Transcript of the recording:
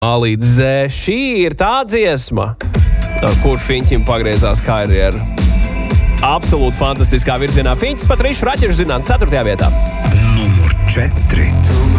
līdz Z. Šī ir tā dziesma, kur Fiņķim pagriezās karjeru. Absolūti fantastiskā virzienā. Fiņķis pat Rišu Raķešu zināt 4. vietā. Numur 4.